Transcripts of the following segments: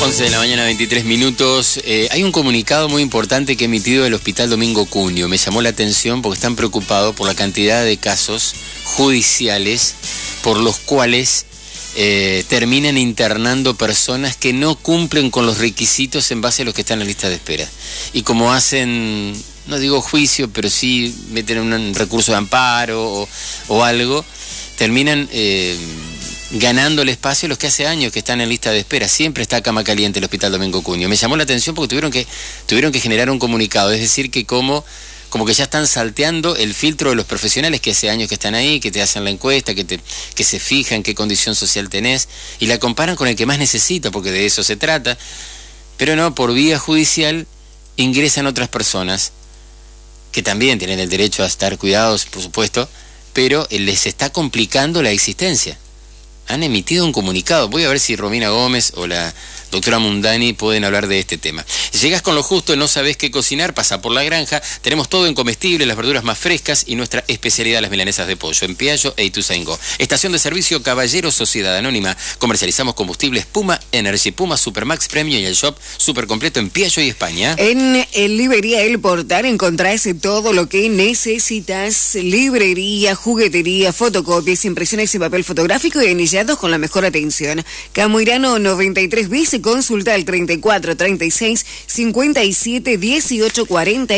11 de la mañana, 23 minutos. Hay un comunicado muy importante que ha emitido el Hospital Domingo Cunio. Me llamó la atención porque están preocupados por la cantidad de casos judiciales por los cuales terminan internando personas que no cumplen con los requisitos en base a los que están en la lista de espera. Y como hacen, no digo juicio, pero sí meten un recurso de amparo o algo, terminan ganando el espacio a los que hace años que están en lista de espera. Siempre está cama caliente el Hospital Domingo Cunio. Me llamó la atención porque tuvieron que generar un comunicado, es decir, que como que ya están salteando el filtro de los profesionales que hace años que están ahí, que te hacen la encuesta, que se fijan qué condición social tenés, y la comparan con el que más necesita, porque de eso se trata. Pero no, por vía judicial ingresan otras personas que también tienen el derecho a estar cuidados, por supuesto, pero les está complicando la existencia. Han emitido un comunicado. Voy a ver si Romina Gómez o la doctora Mundani pueden hablar de este tema. Llegás con lo justo, no sabés qué cocinar, pasa por La Granja. Tenemos todo en comestible, las verduras más frescas y nuestra especialidad, las milanesas de pollo, en Piaggio e Ituzaingó. Estación de servicio Caballero Sociedad Anónima. Comercializamos combustibles Puma Energy, Puma Supermax Premium y el shop super completo en Piaggio y España. En Librería El Portal encontrás todo lo que necesitas. Librería, juguetería, fotocopias, impresiones y papel fotográfico y anillados con la mejor atención. Camuirano 93 bis. Consulta al 34 36 57 18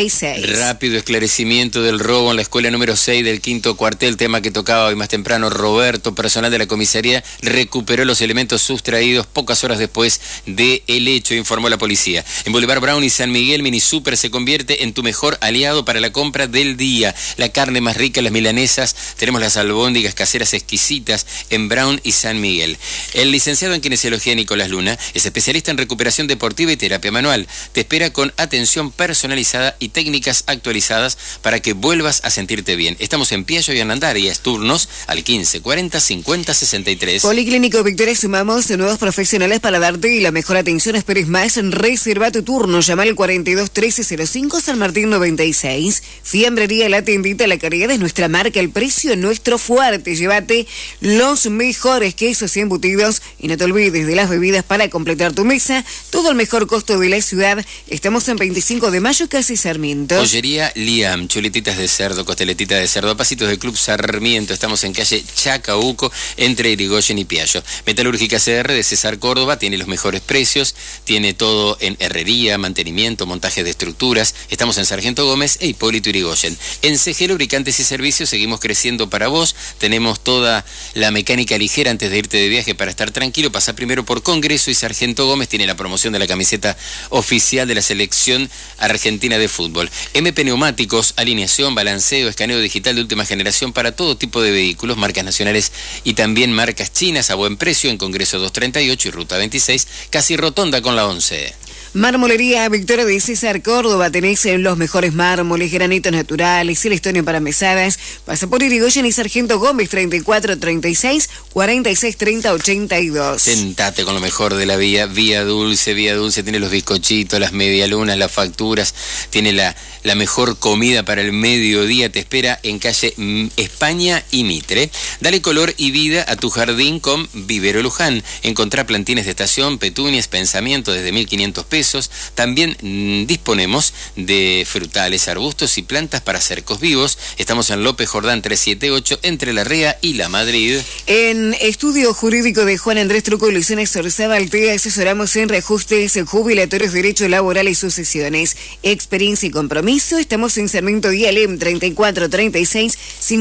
46. Rápido esclarecimiento del robo en la escuela número 6 del quinto cuartel, tema que tocaba hoy más temprano Roberto. Personal de la comisaría recuperó los elementos sustraídos pocas horas después del hecho, informó la policía. En Boulevard Brown y San Miguel, Mini Super se convierte en tu mejor aliado para la compra del día. La carne más rica, las milanesas, tenemos las albóndigas caseras exquisitas en Brown y San Miguel. El licenciado en kinesiología Nicolás Luna es especialista en recuperación deportiva y terapia manual. Te espera con atención personalizada y técnicas actualizadas para que vuelvas a sentirte bien. Estamos en Piaggio y Hernandarias, turnos al 15 40 50 63. Policlínico Victoria, sumamos nuevos profesionales para darte la mejor atención. Esperes más, reserva tu turno. Llama al 42 13 05 San Martín 96. Fiambrería La Tiendita, la calidad es nuestra marca, el precio es nuestro fuerte. Llévate los mejores quesos y embutidos y no te olvides de las bebidas para completar tu mesa, todo el mejor costo de la ciudad. Estamos en 25 de mayo, casi Sarmiento. Pollería Liam, chuletitas de cerdo, costeletitas de cerdo, pasitos del Club Sarmiento. Estamos en calle Chacabuco, entre Irigoyen y Piaggio. Metalúrgica CR de César Córdoba, tiene los mejores precios, tiene todo en herrería, mantenimiento, montaje de estructuras. Estamos en Sargento Gómez e Hipólito Irigoyen. En CG Lubricantes y Servicios seguimos creciendo para vos. Tenemos toda la mecánica ligera antes de irte de viaje para estar tranquilo. Pasa primero por Congreso y Sargento Gómez, tiene la promoción de la camiseta oficial de la selección argentina de fútbol. MP Neumáticos, alineación, balanceo, escaneo digital de última generación para todo tipo de vehículos, marcas nacionales y también marcas chinas a buen precio en Congreso 238 y Ruta 26, casi rotonda con la 11. Marmolería Victoria de César Córdoba, tenés los mejores mármoles, granitos naturales, celestonio para mesadas. Pasa por Irigoyen y Sargento Gómez, 34 36 46 30 82. Tentate con lo mejor de la Vía Dulce. Vía Dulce tiene los bizcochitos, las medialunas, las facturas, tiene la mejor comida para el mediodía. Te espera en calle España y Mitre. Dale color y vida a tu jardín con Vivero Luján. Encontrá plantines de estación, petunias, pensamiento desde 1.500 pesos. También disponemos de frutales, arbustos y plantas para cercos vivos. Estamos en López Jordán 378, entre La Rea y La Madrid. En Estudio Jurídico de Juan Andrés Truco y Luciana Sorzábal, te asesoramos en reajustes jubilatorios, derecho laboral y sucesiones. Experiencia y compromiso. Estamos en Sarmiento y Alem, 34 36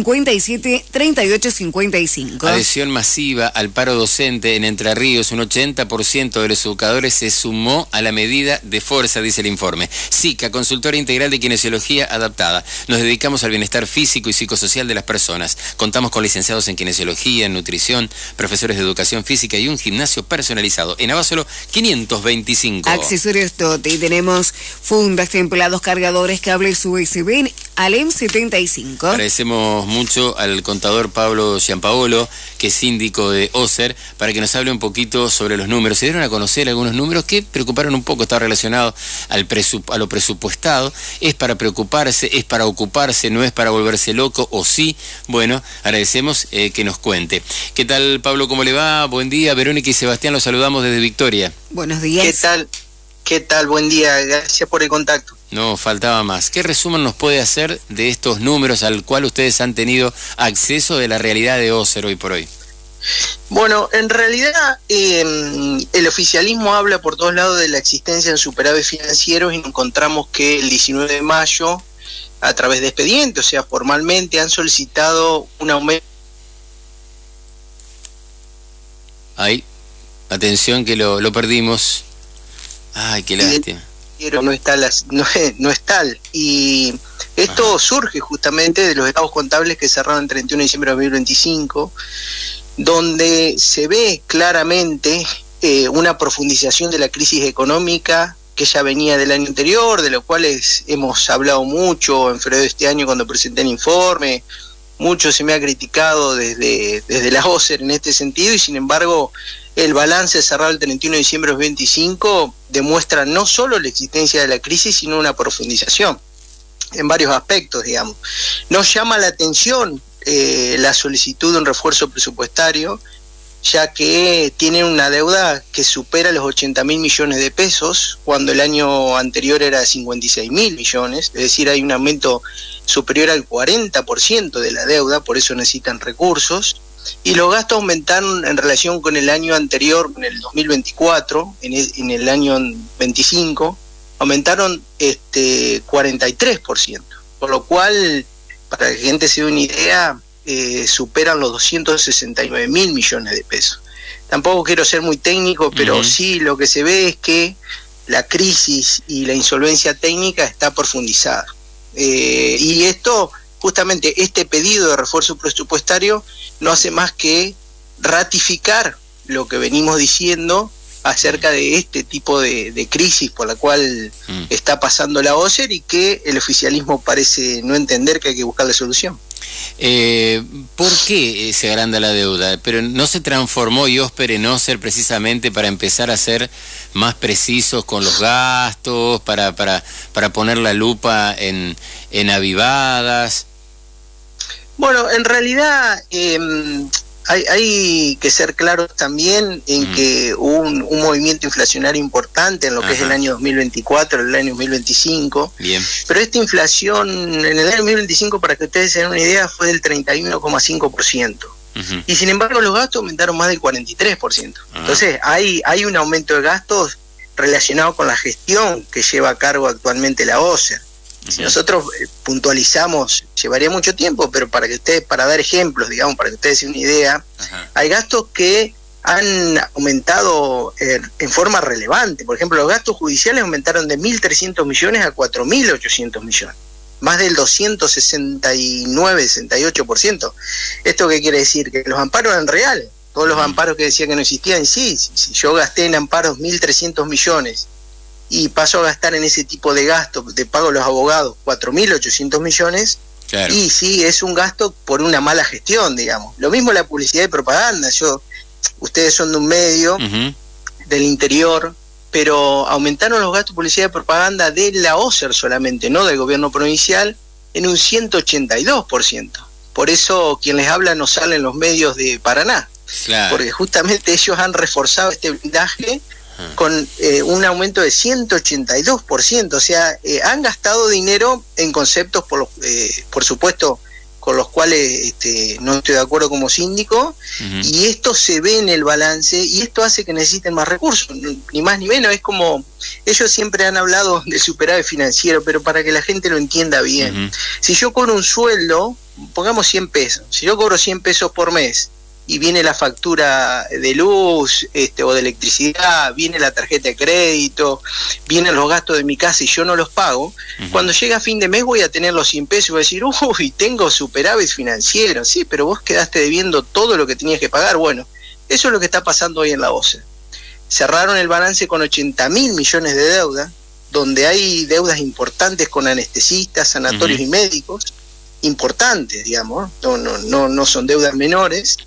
57 38 55. Adhesión masiva al paro docente en Entre Ríos. Un 80% de los educadores se sumó a la medida de fuerza, dice el informe. SICA, consultora integral de kinesiología adaptada. Nos dedicamos al bienestar físico y psicosocial de las personas. Contamos con licenciados en kinesiología, en nutrición, profesores de educación física y un gimnasio personalizado. En Abasolo 525. Accesorios Toti. Tenemos fundas, templados, cargadores, cables USB en Alem 75. Agradecemos mucho al contador Pablo Gianpaolo, que es síndico de OSER, para que nos hable un poquito sobre los números. Se dieron a conocer algunos números que preocuparon un poco tampoco está relacionado a lo presupuestado. ¿Es para preocuparse? ¿Es para ocuparse? ¿No es para volverse loco? ¿O sí? Bueno, agradecemos que nos cuente. ¿Qué tal, Pablo? ¿Cómo le va? Buen día. Verónica y Sebastián, los saludamos desde Victoria. Buenos días. ¿Qué tal? ¿Qué tal? Buen día. Gracias por el contacto. No, faltaba más. ¿Qué resumen nos puede hacer de estos números al cual ustedes han tenido acceso de la realidad de Ocer hoy por hoy? Bueno, en realidad el oficialismo habla por todos lados de la existencia de superávit financieros y encontramos que el 19 de mayo, a través de expediente, o sea, formalmente han solicitado un aumento. Ahí, atención que lo perdimos. Ay, qué lástima. Pero no es tal. Y esto surge justamente de los estados contables que cerraron el 31 de diciembre de 2025, donde se ve claramente una profundización de la crisis económica que ya venía del año anterior, de lo cual hemos hablado mucho en febrero de este año cuando presenté el informe. Mucho se me ha criticado desde la OCER en este sentido, y sin embargo el balance cerrado el 31 de diciembre de 2025 demuestra no solo la existencia de la crisis, sino una profundización en varios aspectos, digamos. Nos llama la atención la solicitud de un refuerzo presupuestario, ya que tienen una deuda que supera los 80.000 millones de pesos, cuando el año anterior era de 56.000 millones, es decir, hay un aumento superior al 40% de la deuda, por eso necesitan recursos, y los gastos aumentaron en relación con el año anterior, en el 2024, en el año 25, aumentaron 43%, por lo cual, para que la gente se dé una idea, superan los 269.000 millones de pesos. Tampoco quiero ser muy técnico, pero sí lo que se ve es que la crisis y la insolvencia técnica está profundizada. Y esto, justamente este pedido de refuerzo presupuestario no hace más que ratificar lo que venimos diciendo acerca de este tipo de crisis por la cual está pasando la OCER, y que el oficialismo parece no entender que hay que buscarle solución. ¿Por qué se agranda la deuda? Pero no se transformó IOSPER en OCER precisamente para empezar a ser más precisos con los gastos, para poner la lupa en avivadas. Bueno, en realidad hay que ser claros también en que hubo un movimiento inflacionario importante en lo que es el año 2024, el año 2025. Bien. Pero esta inflación en el año 2025, para que ustedes se den una idea, fue del 31,5%. Y sin embargo los gastos aumentaron más del 43%. Entonces hay un aumento de gastos relacionado con la gestión que lleva a cargo actualmente la OCER. Si nosotros puntualizamos, llevaría mucho tiempo, pero para dar ejemplos, digamos, para que ustedes se den una idea, hay gastos que han aumentado en forma relevante. Por ejemplo, los gastos judiciales aumentaron de 1.300 millones a 4.800 millones, más del 269-68%. ¿Esto qué quiere decir? Que los amparos eran reales. Todos los amparos que decían que no existían, sí, si yo gasté en amparos 1.300 millones y paso a gastar en ese tipo de gastos de pago a los abogados 4.800 millones, claro. Y sí, es un gasto por una mala gestión, digamos. Lo mismo la publicidad y propaganda. Ustedes son de un medio del interior, pero aumentaron los gastos de publicidad y propaganda de la OCER solamente, no del gobierno provincial, en un 182%. Por eso quien les habla no sale en los medios de Paraná, claro. Porque justamente ellos han reforzado este blindaje con un aumento de 182%, o sea, han gastado dinero en conceptos, por supuesto, con los cuales no estoy de acuerdo como síndico, y esto se ve en el balance, y esto hace que necesiten más recursos, ni más ni menos. Es como, ellos siempre han hablado del superávit financiero, pero para que la gente lo entienda bien, si yo cobro un sueldo, pongamos 100 pesos, si yo cobro 100 pesos por mes, y viene la factura de luz o de electricidad, viene la tarjeta de crédito, vienen los gastos de mi casa y yo no los pago, cuando llega fin de mes voy a tener los 100 pesos y voy a decir, uy, tengo superávit financiero. Sí, pero vos quedaste debiendo todo lo que tenías que pagar. Bueno, eso es lo que está pasando hoy en la OCER. Cerraron el balance con 80.000 millones de deuda, donde hay deudas importantes con anestesistas, sanatorios y médicos, importantes, digamos, no son deudas menores.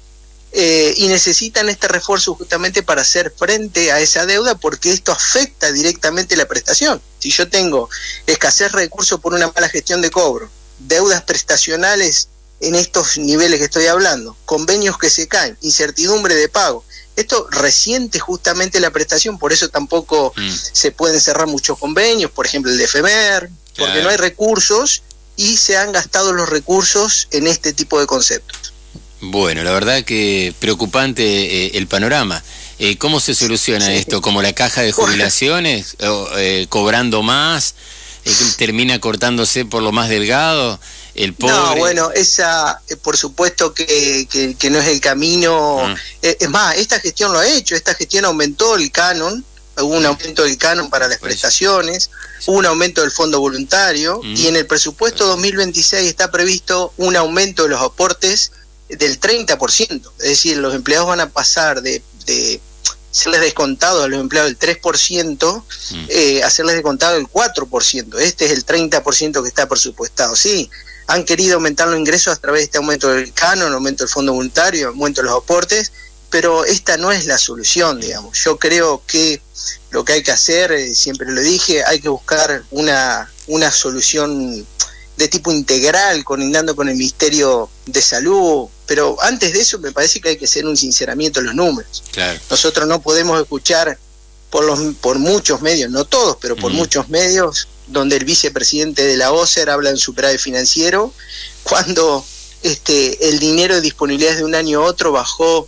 y necesitan este refuerzo justamente para hacer frente a esa deuda, porque esto afecta directamente la prestación. Si yo tengo escasez de recursos por una mala gestión de cobro, deudas prestacionales en estos niveles que estoy hablando, convenios que se caen, incertidumbre de pago, esto resiente justamente la prestación, por eso tampoco se pueden cerrar muchos convenios, por ejemplo el de FEMER, porque no hay recursos y se han gastado los recursos en este tipo de conceptos. Bueno, la verdad que preocupante el panorama. ¿Cómo se soluciona esto? ¿Como la caja de jubilaciones? ¿Cobrando más? ¿Termina cortándose por lo más delgado? El pobre... No, bueno, esa por supuesto que no es el camino. Es más, esta gestión lo ha hecho, esta gestión aumentó el canon, hubo un aumento del canon para las prestaciones, hubo un aumento del fondo voluntario, y en el presupuesto 2026 está previsto un aumento de los aportes del 30%, es decir, los empleados van a pasar de serles descontado a los empleados el 3%, hacerles descontado el 4%, este es el 30% que está presupuestado, sí. Han querido aumentar los ingresos a través de este aumento del canon, aumento del fondo voluntario, aumento de los aportes, pero esta no es la solución, digamos. Yo creo que lo que hay que hacer, siempre lo dije, hay que buscar una solución de tipo integral, coordinando con el Ministerio de Salud, pero antes de eso me parece que hay que hacer un sinceramiento de los números. Claro. Nosotros no podemos escuchar por muchos medios, no todos, pero por muchos medios, donde el vicepresidente de la OCER habla en superávit financiero, cuando el dinero de disponibilidades de un año a otro bajó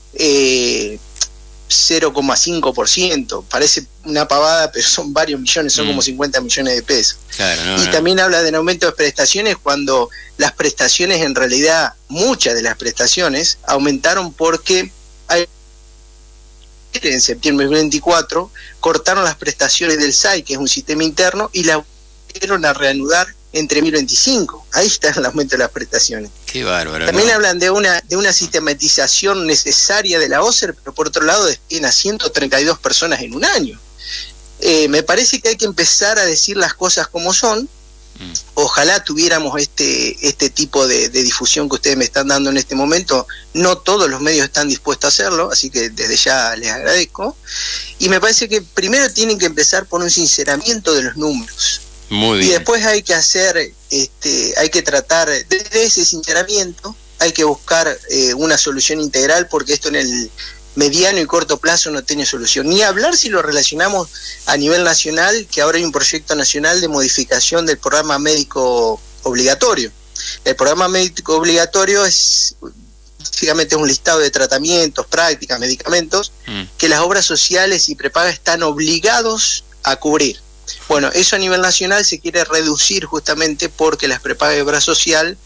0,5%. Parece una pavada, pero son varios millones, son como 50 millones de pesos. Claro, también habla de un aumento de prestaciones, cuando las prestaciones, en realidad, muchas de las prestaciones aumentaron porque en septiembre de 2024 cortaron las prestaciones del SAI, que es un sistema interno, y las volvieron a reanudar entre 2025. Ahí está el aumento de las prestaciones. Qué bárbaro. También hablan de una sistematización necesaria de la OCER, pero por otro lado despiden a 132 personas en un año. Me parece que hay que empezar a decir las cosas como son. Ojalá tuviéramos este tipo de difusión que ustedes me están dando en este momento. No todos los medios están dispuestos a hacerlo, así que desde ya les agradezco. Y me parece que primero tienen que empezar por un sinceramiento de los números. Muy bien. Y después hay que hacer, hay que tratar desde ese sinceramiento, hay que buscar una solución integral, porque esto en el mediano y corto plazo no tiene solución. Ni hablar si lo relacionamos a nivel nacional, que ahora hay un proyecto nacional de modificación del programa médico obligatorio. El programa médico obligatorio es básicamente un listado de tratamientos, prácticas, medicamentos, que las obras sociales y prepagas están obligados a cubrir. Bueno, eso a nivel nacional se quiere reducir justamente porque las prepagas de obra social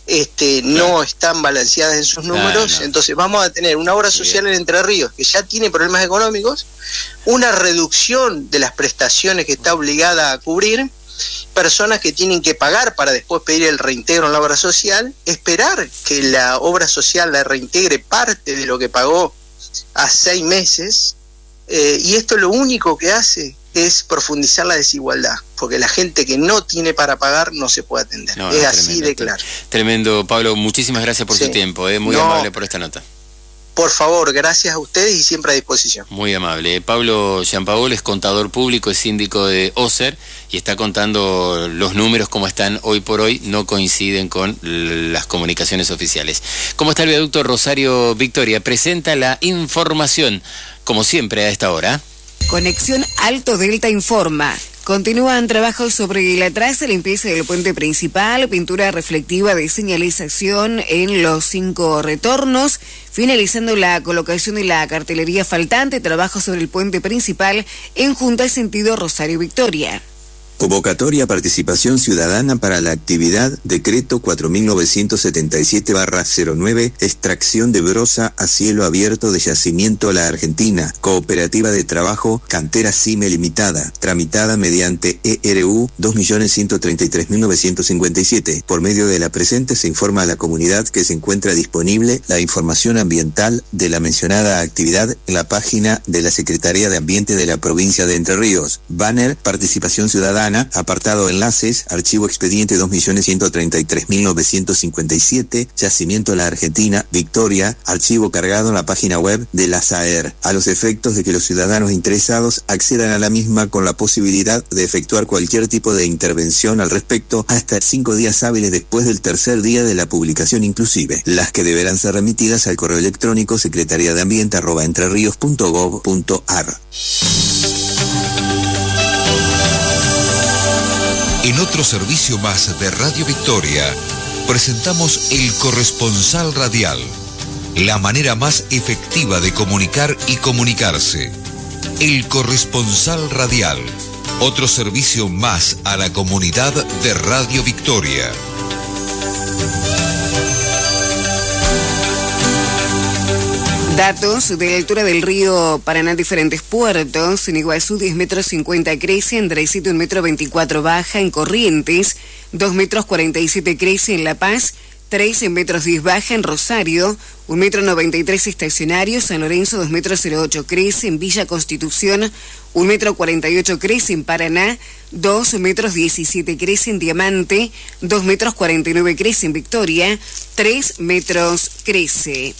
no están balanceadas en sus números. Entonces vamos a tener una obra social en Entre Ríos que ya tiene problemas económicos, una reducción de las prestaciones que está obligada a cubrir, personas que tienen que pagar para después pedir el reintegro en la obra social, esperar que la obra social la reintegre parte de lo que pagó a 6 meses, y esto lo único que hace es profundizar la desigualdad, porque la gente que no tiene para pagar no se puede atender. Es así de claro. Tremendo, Pablo, muchísimas gracias por su tiempo, muy amable por esta nota. Por favor, gracias a ustedes y siempre a disposición. Muy amable. Pablo Giampaolo es contador público, es síndico de OCER y está contando los números como están hoy por hoy, no coinciden con las comunicaciones oficiales. ¿Cómo está el viaducto Rosario Victoria? Presenta la información, como siempre a esta hora. Conexión Alto Delta informa. Continúan trabajos sobre la traza, limpieza del puente principal, pintura reflectiva de señalización en los 5 retornos, finalizando la colocación de la cartelería faltante, trabajos sobre el puente principal en Junta sentido Rosario Victoria. Convocatoria a participación ciudadana para la actividad Decreto 4977/09, extracción de brosa a cielo abierto de Yacimiento La Argentina, Cooperativa de Trabajo Cantera CIME Limitada, tramitada mediante ERU 2.133.957. Por medio de la presente se informa a la comunidad que se encuentra disponible la información ambiental de la mencionada actividad en la página de la Secretaría de Ambiente de la provincia de Entre Ríos. Banner, participación ciudadana. Sudamericana, apartado enlaces, archivo expediente 2.133.957, yacimiento La Argentina, Victoria, archivo cargado en la página web de la SAER, a los efectos de que los ciudadanos interesados accedan a la misma con la posibilidad de efectuar cualquier tipo de intervención al respecto hasta 5 días hábiles después del tercer día de la publicación inclusive, las que deberán ser remitidas al correo electrónico secretariadeambiente@entrerios.gov.ar. En otro servicio más de Radio Victoria, presentamos El Corresponsal Radial, la manera más efectiva de comunicar y comunicarse. El Corresponsal Radial, otro servicio más a la comunidad de Radio Victoria. Datos de la altura del río Paraná en diferentes puertos. En Iguazú 10 metros 50 crece, en Andresito 1 metro 24 baja, en Corrientes 2 metros 47 crece, en La Paz 3 metros 10 baja, en Rosario 1 metro 93 estacionario, San Lorenzo 2 metros 08 crece, en Villa Constitución 1 metro 48 crece, en Paraná 2 metros 17 crece, en Diamante 2 metros 49 crece, en Victoria 3 metros crece.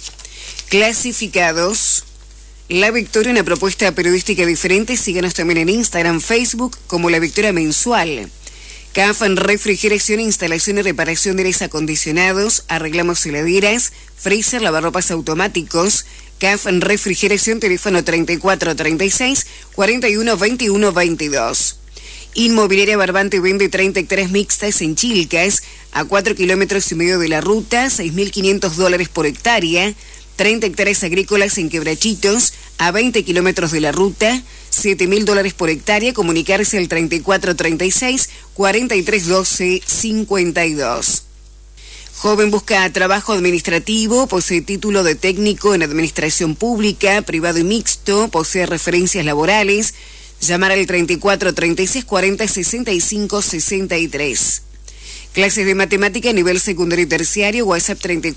Clasificados. La Victoria, una propuesta periodística diferente. Síganos también en Instagram, Facebook como La Victoria Mensual. CAF en refrigeración, instalación y reparación de aires acondicionados, arreglamos heladeras, freezer, lavarropas automáticos. CAF en refrigeración, teléfono 3436 41 21 22. Inmobiliaria Barbante vende 30 hectáreas mixtas en Chilcas, a 4,5 kilómetros de la ruta, $6.500 por hectárea. 30 hectáreas agrícolas en Quebrachitos, a 20 kilómetros de la ruta, $7.000 por hectárea. Comunicarse al 3436 4312 52. Joven busca trabajo administrativo, posee título de técnico en administración pública, privado y mixto, posee referencias laborales. Llamar al 3436 40 65 63. Clases de matemática a nivel secundario y terciario, WhatsApp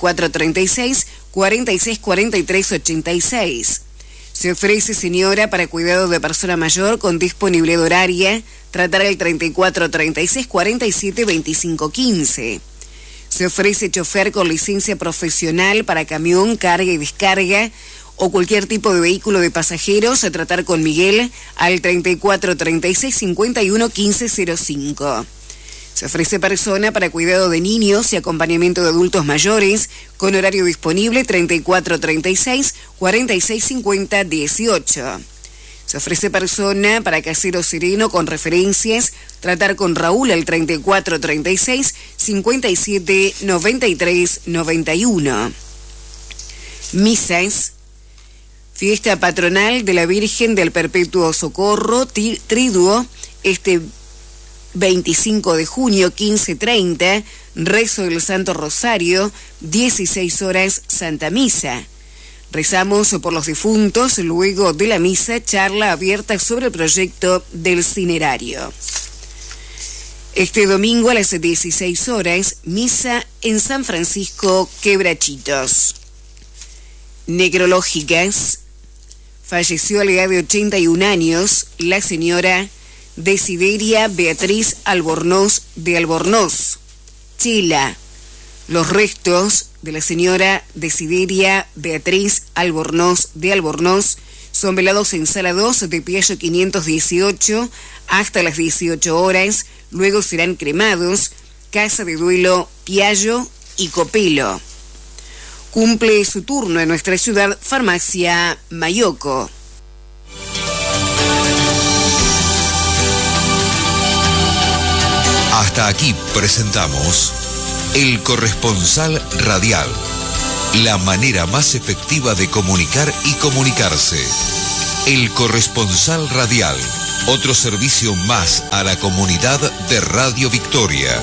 3436 46 43 86. Se ofrece señora para cuidado de persona mayor con disponibilidad horaria. Tratar al 3436 47 25 15. Se ofrece chofer con licencia profesional para camión, carga y descarga o cualquier tipo de vehículo de pasajeros. A tratar con Miguel al 3436 51 15 05. Se ofrece persona para cuidado de niños y acompañamiento de adultos mayores con horario disponible 3436 46 50 18. Se ofrece persona para casero sereno con referencias. Tratar con Raúl al 3436 57 93 91. Misas. Fiesta patronal de la Virgen del Perpetuo Socorro, Triduo, 25 de junio, 15:30, rezo del Santo Rosario, 16 horas, Santa Misa. Rezamos por los difuntos, luego de la misa, charla abierta sobre el proyecto del cinerario. Este domingo a las 16 horas, misa en San Francisco, Quebrachitos. Necrológicas. Falleció a la edad de 81 años la señora Desideria Beatriz Albornoz de Albornoz, Chila. Los restos de la señora Desideria Beatriz Albornoz de Albornoz son velados en Sala 2 de Piallo 518 hasta las 18 horas. Luego serán cremados. Casa de Duelo Piallo y Copelo. Cumple su turno en nuestra ciudad Farmacia Mayoco. Hasta aquí presentamos El Corresponsal Radial, la manera más efectiva de comunicar y comunicarse. El Corresponsal Radial, otro servicio más a la comunidad de Radio Victoria.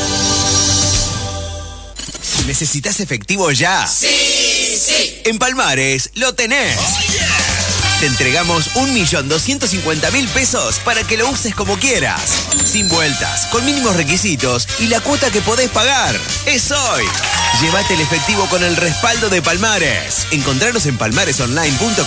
¿Necesitas efectivo ya? ¡Sí, sí! En Palmares lo tenés. ¡Oh, yeah! Te entregamos 1.250.000 pesos para que lo uses como quieras. Sin vueltas, con mínimos requisitos y la cuota que podés pagar. ¡Es hoy! Llévate el efectivo con el respaldo de Palmares. Encontranos en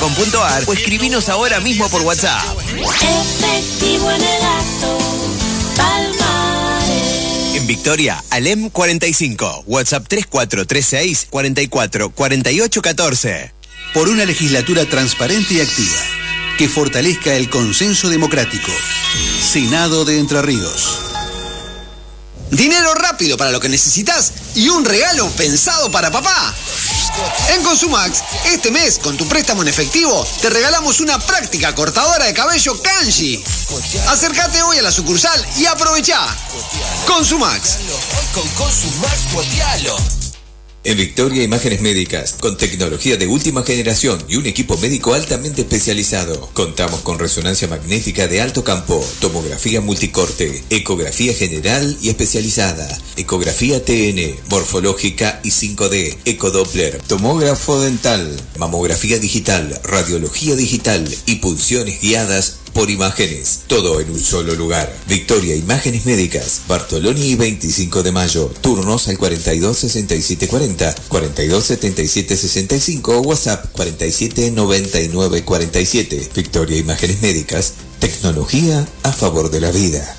palmaresonline.com.ar o escribinos ahora mismo por WhatsApp. Efectivo en el acto, En Victoria, Alem 45, WhatsApp 3436 44 48 14. Por una legislatura transparente y activa, que fortalezca el consenso democrático. Senado de Entre Ríos. Dinero rápido para lo que necesitas y un regalo pensado para papá. En Consumax, este mes, con tu préstamo en efectivo, te regalamos una práctica cortadora de cabello Kanji. Acércate hoy a la sucursal y aprovechá. Consumax. En Victoria, Imágenes Médicas, con tecnología de última generación y un equipo médico altamente especializado. Contamos con resonancia magnética de alto campo, tomografía multicorte, ecografía general y especializada, ecografía TN, morfológica y 5D, ecodoppler, tomógrafo dental, mamografía digital, radiología digital y punciones guiadas por imágenes, todo en un solo lugar. Victoria, Imágenes Médicas, Bartoloni y 25 de mayo, turnos al 42 67 40, 42 77 65 o WhatsApp 47 99 47. Victoria, Imágenes Médicas, tecnología a favor de la vida.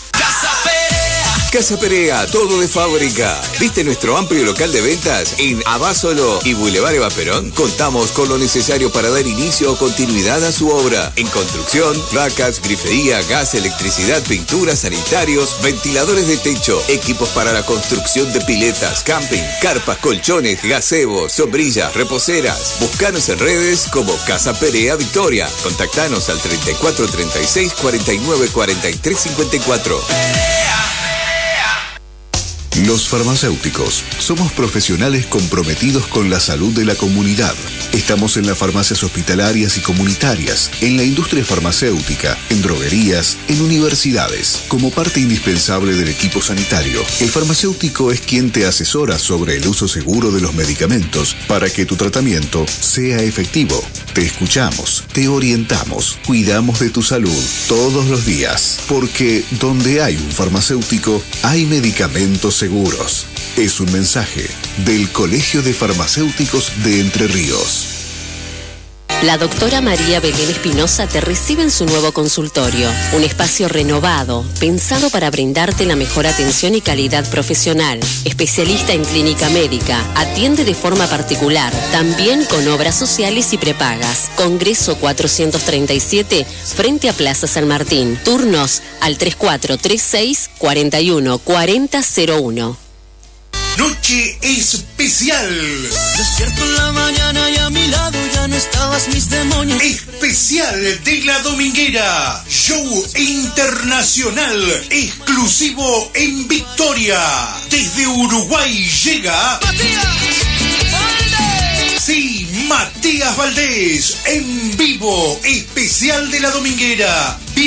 Casa Perea, todo de fábrica. ¿Viste nuestro amplio local de ventas en Abasolo y Boulevard Eva Perón? Contamos con lo necesario para dar inicio o continuidad a su obra. En construcción, placas, grifería, gas, electricidad, pintura, sanitarios, ventiladores de techo, equipos para la construcción de piletas, camping, carpas, colchones, gazebos, sombrillas, reposeras. Búscanos en redes como Casa Perea Victoria. Contactanos al 34 36 49 43 54. Los farmacéuticos somos profesionales comprometidos con la salud de la comunidad. Estamos en las farmacias hospitalarias y comunitarias, en la industria farmacéutica, en droguerías, en universidades, como parte indispensable del equipo sanitario. El farmacéutico es quien te asesora sobre el uso seguro de los medicamentos para que tu tratamiento sea efectivo. Te escuchamos, te orientamos, cuidamos de tu salud todos los días, porque donde hay un farmacéutico, hay medicamentos seguros. Es un mensaje del Colegio de Farmacéuticos de Entre Ríos. La doctora María Belén Espinosa te recibe en su nuevo consultorio, un espacio renovado, pensado para brindarte la mejor atención y calidad profesional. Especialista en clínica médica, atiende de forma particular, también con obras sociales y prepagas. Congreso 437, frente a Plaza San Martín. Turnos al 3436 41 4001. Noche especial. Despierto en la mañana y a mi lado ya no estabas, mis demonios. Especial de La Dominguera. Show internacional exclusivo en Victoria. Desde Uruguay llega Matías Valdés. Sí, Matías Valdés en vivo. Especial de La Dominguera.